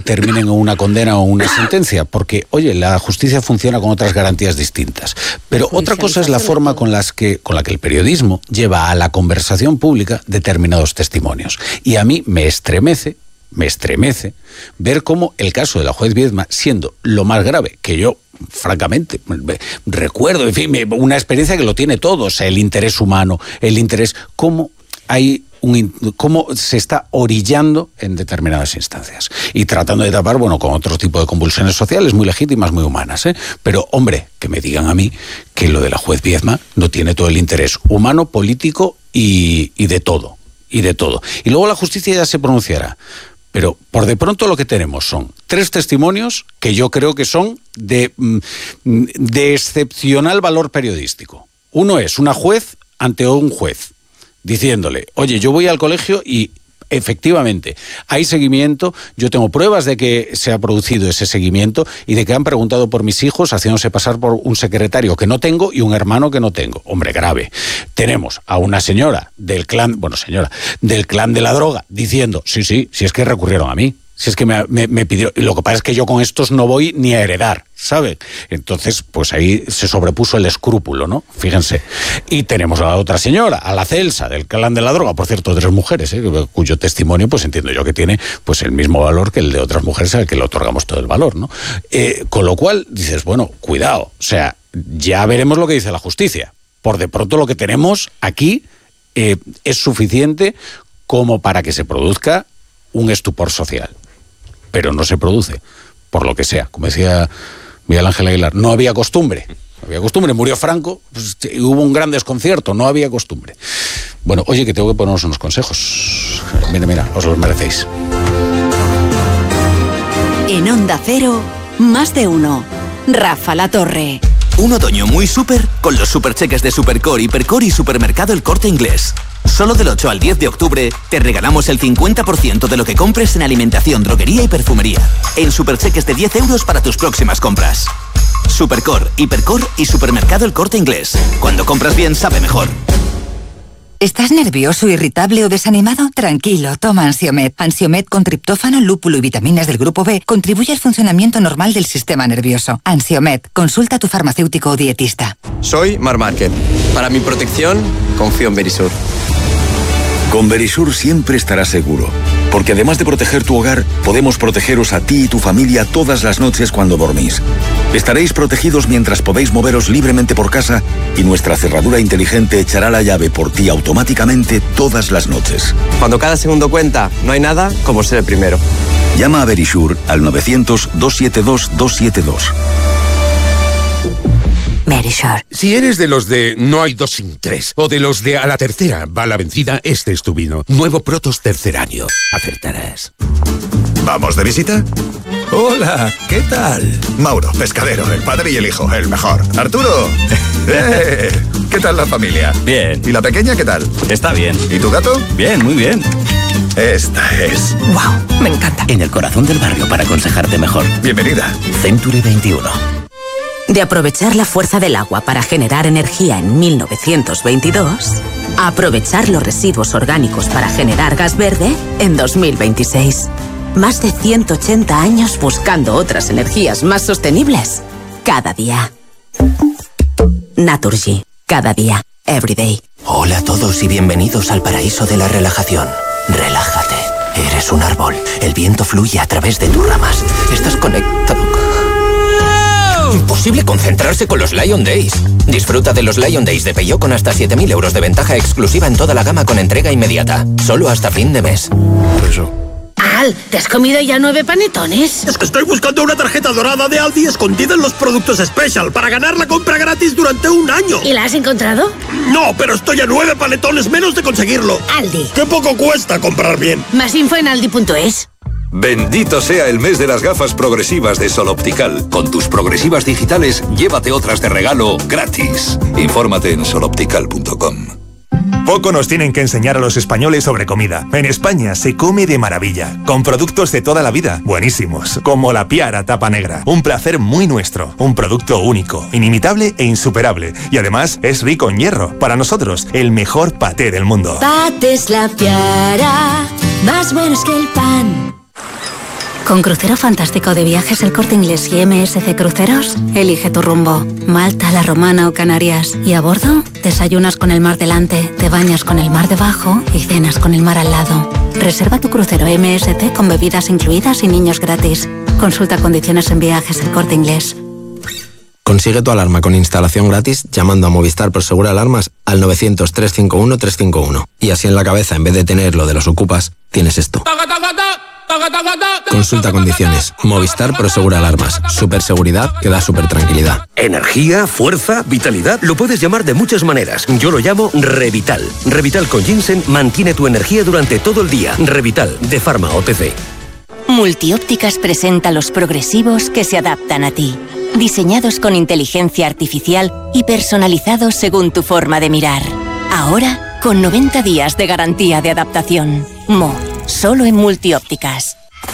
terminen en una condena o una sentencia, porque, oye, la justicia funciona con otras garantías distintas. Pero otra cosa es la forma con la que el periodismo lleva a la conversación pública determinados testimonios. Y a mí me estremece ver cómo el caso de la juez Viedma, siendo lo más grave, que yo, francamente, recuerdo, en fin, una experiencia que lo tiene todo, o sea, el interés humano, cómo se está orillando en determinadas instancias y tratando de tapar, bueno, con otro tipo de convulsiones sociales muy legítimas, muy humanas, pero, hombre, que me digan a mí que lo de la juez Viedma no tiene todo el interés humano, político y de todo. Y luego la justicia ya se pronunciará. Pero por de pronto lo que tenemos son 3 testimonios que yo creo que son de excepcional valor periodístico. Uno es una juez ante un juez, diciéndole, oye, yo voy al colegio y efectivamente hay seguimiento, yo tengo pruebas de que se ha producido ese seguimiento y de que han preguntado por mis hijos haciéndose pasar por un secretario que no tengo y un hermano que no tengo. Hombre, grave. Tenemos a una señora del clan de la droga diciendo, sí, si es que recurrieron a mí. Si es que me pidieron, y lo que pasa es que yo con estos no voy ni a heredar, ¿sabe? Entonces, pues ahí se sobrepuso el escrúpulo, ¿no? Fíjense. Y tenemos a la otra señora, a la Celsa, del clan de la droga, por cierto, 3 mujeres, cuyo testimonio, pues entiendo yo que tiene pues el mismo valor que el de otras mujeres al que le otorgamos todo el valor, ¿no? Con lo cual, dices, bueno, cuidado, o sea, ya veremos lo que dice la justicia. Por de pronto lo que tenemos aquí es suficiente como para que se produzca un estupor social. Pero no se produce, por lo que sea. Como decía Miguel Ángel Aguilar, no había costumbre, murió Franco, pues, hubo un gran desconcierto, no había costumbre. Bueno, oye, que tengo que ponernos unos consejos. Mira, os los merecéis. En Onda Cero, más de uno. Rafa La Torre. Un otoño muy súper con los supercheques de Supercore, Hipercore y Supermercado El Corte Inglés. Solo del 8 al 10 de octubre te regalamos el 50% de lo que compres en alimentación, droguería y perfumería. En supercheques de 10 euros para tus próximas compras. Supercore, Hipercore y Supermercado El Corte Inglés. Cuando compras bien, sabe mejor. ¿Estás nervioso, irritable o desanimado? Tranquilo, toma Ansiomed. Ansiomed con triptófano, lúpulo y vitaminas del grupo B contribuye al funcionamiento normal del sistema nervioso. Ansiomed, consulta a tu farmacéutico o dietista. Soy Mar Márquez. Para mi protección, confío en Verisur. Con Verisur siempre estarás seguro, porque además de proteger tu hogar, podemos protegeros a ti y tu familia todas las noches cuando dormís. Estaréis protegidos mientras podéis moveros libremente por casa y nuestra cerradura inteligente echará la llave por ti automáticamente todas las noches. Cuando cada segundo cuenta, no hay nada como ser el primero. Llama a Verisur al 900-272-272. Verisur. Si eres de los de no hay 2 sin 3 o de los de a la tercera va la vencida, este es tu vino. Nuevo Protos tercer año. Acertarás. ¿Vamos de visita? Hola, ¿qué tal? Mauro, pescadero, el padre y el hijo, el mejor. Arturo, ¿qué tal la familia? Bien. ¿Y la pequeña qué tal? Está bien. ¿Y tu gato? Bien, muy bien. Esta es... ¡Wow! Me encanta. En el corazón del barrio para aconsejarte mejor. Bienvenida. Century 21. De aprovechar la fuerza del agua para generar energía en 1922, a aprovechar los residuos orgánicos para generar gas verde en 2026. Más de 180 años buscando otras energías más sostenibles. Cada día. Naturgy. Cada día. Every day. Hola a todos y bienvenidos al paraíso de la relajación. Relájate. Eres un árbol. El viento fluye a través de tus ramas. Estás conectado. Imposible concentrarse con los Lion Days. Disfruta de los Lion Days de Peugeot con hasta 7.000 euros de ventaja exclusiva en toda la gama con entrega inmediata. Solo hasta fin de mes. Eso. Al, ¿te has comido ya 9 panetones? Es que estoy buscando una tarjeta dorada de Aldi escondida en los productos Special para ganar la compra gratis durante un año. ¿Y la has encontrado? No, pero estoy a 9 panetones menos de conseguirlo. Aldi. ¡Qué poco cuesta comprar bien! Más info en aldi.es. Bendito sea el mes de las gafas progresivas de Sol Optical. Con tus progresivas digitales, llévate otras de regalo gratis. Infórmate en soloptical.com. Poco nos tienen que enseñar a los españoles sobre comida. En España se come de maravilla, con productos de toda la vida, buenísimos, como la Piara tapa negra. Un placer muy nuestro, un producto único, inimitable e insuperable. Y además es rico en hierro. Para nosotros, el mejor paté del mundo. Patés La Piara, más buenos que el pan. Con Crucero Fantástico de Viajes El Corte Inglés y MSC Cruceros, elige tu rumbo. Malta, La Romana o Canarias. Y a bordo, desayunas con el mar delante, te bañas con el mar debajo y cenas con el mar al lado. Reserva tu crucero MSC con bebidas incluidas y niños gratis. Consulta condiciones en Viajes El Corte Inglés. Consigue tu alarma con instalación gratis llamando a Movistar Prosegur Alarmas al 900-351-351. Y así en la cabeza, en vez de tener lo de los ocupas, tienes esto. Consulta condiciones. Movistar Prosegur Alarmas. Superseguridad que da super tranquilidad. Energía, fuerza, vitalidad. Lo puedes llamar de muchas maneras. Yo lo llamo Revital. Revital con ginseng mantiene tu energía durante todo el día. Revital, de Pharma OTC. Multiópticas presenta los progresivos que se adaptan a ti. Diseñados con inteligencia artificial y personalizados según tu forma de mirar. Ahora, con 90 días de garantía de adaptación. Solo en Multiópticas.